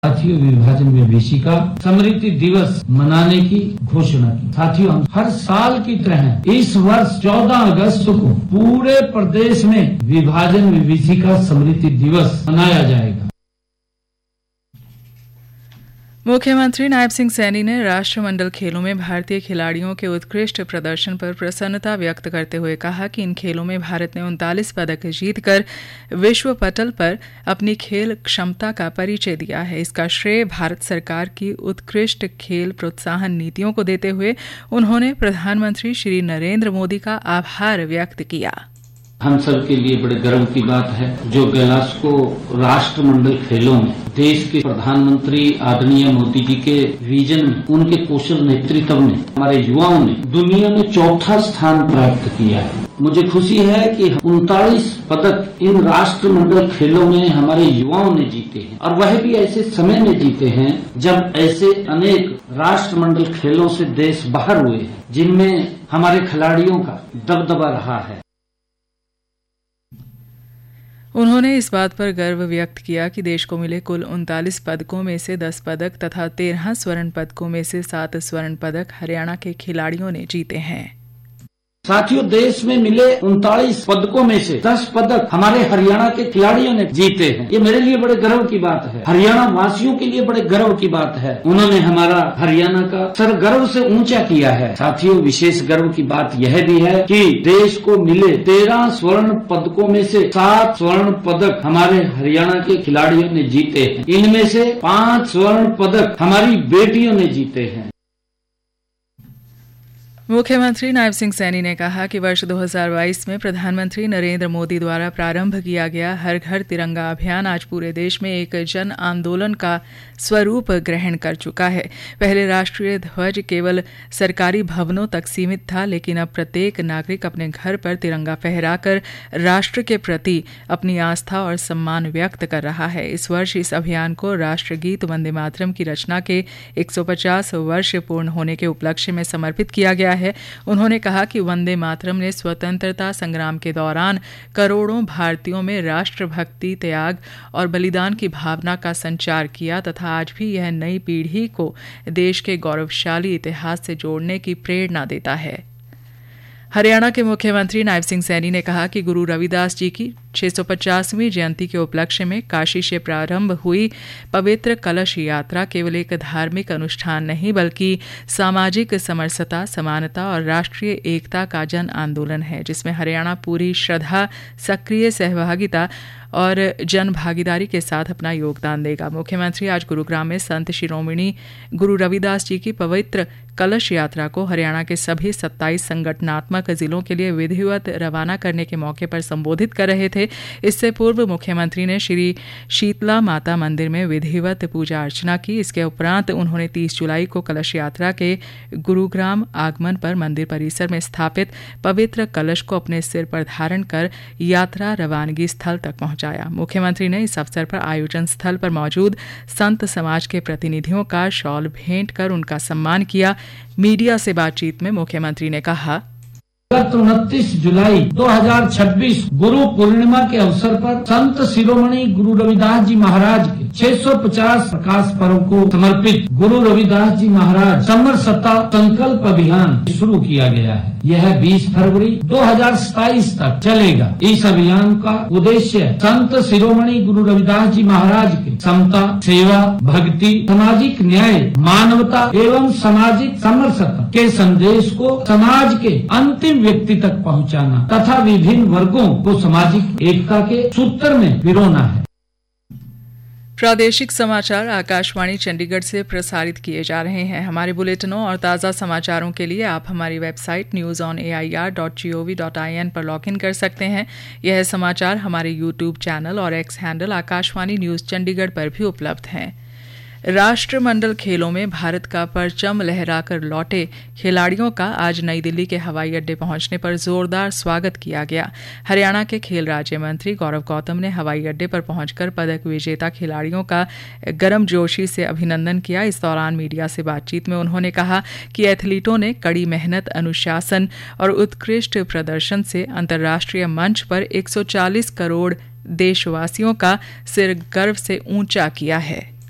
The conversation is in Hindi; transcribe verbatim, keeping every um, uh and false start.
साथियों, विभाजन विभीषिका स्मृति दिवस मनाने की घोषणा की। साथियों, हम हर साल की तरह इस वर्ष चौदह अगस्त को पूरे प्रदेश में विभाजन विभीषिका स्मृति दिवस मनाया जाएगा। मुख्यमंत्री नायब सिंह सैनी ने राष्ट्रमंडल खेलों में भारतीय खिलाड़ियों के उत्कृष्ट प्रदर्शन पर प्रसन्नता व्यक्त करते हुए कहा कि इन खेलों में भारत ने उनतालीस पदक जीतकर विश्व पटल पर अपनी खेल क्षमता का परिचय दिया है। इसका श्रेय भारत सरकार की उत्कृष्ट खेल प्रोत्साहन नीतियों को देते हुए उन्होंने प्रधानमंत्री श्री नरेंद्र मोदी का आभार व्यक्त किया। हम सब के लिए बड़े गर्व की बात है जो ग्लासगो राष्ट्रमंडल खेलों में देश के प्रधानमंत्री आदरणीय मोदी जी के विजन में, उनके कुशल नेतृत्व में हमारे युवाओं ने दुनिया में चौथा स्थान प्राप्त किया है। मुझे खुशी है कि उनतालीस पदक इन राष्ट्रमंडल खेलों में हमारे युवाओं ने जीते हैं और वह भी ऐसे समय में जीते हैं जब ऐसे अनेक राष्ट्रमंडल खेलों से देश बाहर हुए हैं जिनमें हमारे खिलाड़ियों का दबदबा रहा है। उन्होंने इस बात पर गर्व व्यक्त किया कि देश को मिले कुल उनतालीस पदकों में से दस पदक तथा तेरह स्वर्ण पदकों में से सात स्वर्ण पदक हरियाणा के खिलाड़ियों ने जीते हैं। साथियों, देश में मिले उनतालीस पदकों में से दस पदक हमारे हरियाणा के खिलाड़ियों ने जीते हैं। ये मेरे लिए बड़े गर्व की बात है, हरियाणा वासियों के लिए बड़े गर्व की बात है। उन्होंने हमारा हरियाणा का सर गर्व से ऊंचा किया है। साथियों, विशेष गर्व की बात यह भी है कि देश को मिले तेरह स्वर्ण पदकों में से सात स्वर्ण पदक हमारे हरियाणा के खिलाड़ियों ने जीते हैं। इनमें से पांच स्वर्ण पदक हमारी बेटियों ने जीते हैं। मुख्यमंत्री नायब सिंह सैनी ने कहा कि वर्ष दो हज़ार बाईस में प्रधानमंत्री नरेंद्र मोदी द्वारा प्रारंभ किया गया हर घर तिरंगा अभियान आज पूरे देश में एक जन आंदोलन का स्वरूप ग्रहण कर चुका है। पहले राष्ट्रीय ध्वज केवल सरकारी भवनों तक सीमित था, लेकिन अब प्रत्येक नागरिक अपने घर पर तिरंगा फहराकर राष्ट्र के प्रति अपनी आस्था और सम्मान व्यक्त कर रहा है। इस वर्ष इस अभियान को राष्ट्रगीत वंदे मातरम की रचना के एक सौ पचास वर्ष पूर्ण होने के उपलक्ष्य में समर्पित किया गया है। है। उन्होंने कहा कि वंदे मातरम ने स्वतंत्रता संग्राम के दौरान करोड़ों भारतीयों में राष्ट्रभक्ति, त्याग और बलिदान की भावना का संचार किया तथा आज भी यह नई पीढ़ी को देश के गौरवशाली इतिहास से जोड़ने की प्रेरणा देता है। हरियाणा के मुख्यमंत्री नायब सिंह सैनी ने कहा कि गुरु रविदास जी की छह सौ पचासवीं जयंती के उपलक्ष्य में काशी से प्रारंभ हुई पवित्र कलश यात्रा केवल एक धार्मिक अनुष्ठान नहीं बल्कि सामाजिक समरसता, समानता और राष्ट्रीय एकता का जन आंदोलन है, जिसमें हरियाणा पूरी श्रद्धा, सक्रिय सहभागिता और जन भागीदारी के साथ अपना योगदान देगा। मुख्यमंत्री आज गुरुग्राम में संत शिरोमणि गुरु रविदास जी की पवित्र कलश यात्रा को हरियाणा के सभी सत्ताईस संगठनात्मक जिलों के लिए विधिवत रवाना करने के मौके पर संबोधित कर रहे थे। इससे पूर्व मुख्यमंत्री ने श्री शीतला माता मंदिर में विधिवत पूजा अर्चना की। इसके उपरांत उन्होंने तीस जुलाई को कलश यात्रा के गुरुग्राम आगमन पर मंदिर परिसर में स्थापित पवित्र कलश को अपने सिर पर धारण कर यात्रा रवानगी स्थल तक पहुंचाया। मुख्यमंत्री ने इस अवसर पर आयोजन स्थल पर मौजूद संत समाज के प्रतिनिधियों का शॉल भेंट कर उनका सम्मान किया। मीडिया से बातचीत में मुख्यमंत्री ने कहा, उनतीस जुलाई दो हज़ार छब्बीस गुरु पूर्णिमा के अवसर पर संत शिरोमणि गुरु रविदास जी महाराज के छह सौ पचास प्रकाश पर्व को समर्पित गुरु रविदास जी महाराज समरसता संकल्प अभियान शुरू किया गया है। यह बीस फरवरी दो हज़ार सताईस तक चलेगा। इस अभियान का उद्देश्य संत शिरोमणि गुरु रविदास जी महाराज के समता, सेवा, भक्ति, सामाजिक न्याय, मानवता एवं सामाजिक समरसता के संदेश को समाज के अंतिम व्यक्ति तक पहुंचाना तथा विभिन्न वर्गों को सामाजिक एकता के सूत्र में पिरोना है। प्रादेशिक समाचार आकाशवाणी चंडीगढ़ से प्रसारित किए जा रहे हैं। हमारे बुलेटिनों और ताज़ा समाचारों के लिए आप हमारी website news on A I R dot G O V dot I N पर लॉग इन कर सकते हैं। यह समाचार हमारे यूट्यूब चैनल और x handle Akashvani news Chandigarh पर भी उपलब्ध हैं। राष्ट्रमंडल खेलों में भारत का परचम लहराकर लौटे खिलाड़ियों का आज नई दिल्ली के हवाई अड्डे पहुंचने पर जोरदार स्वागत किया गया। हरियाणा के खेल राज्य मंत्री गौरव गौतम ने हवाई अड्डे पर पहुंचकर पदक विजेता खिलाड़ियों का गर्मजोशी से अभिनंदन किया। इस दौरान मीडिया से बातचीत में उन्होंने कहा कि एथलीटों ने कड़ी मेहनत, अनुशासन और उत्कृष्ट प्रदर्शन से अंतर्राष्ट्रीय मंच पर एक सौ चालीस करोड़ देशवासियों का सिर गर्व से ऊंचा किया है।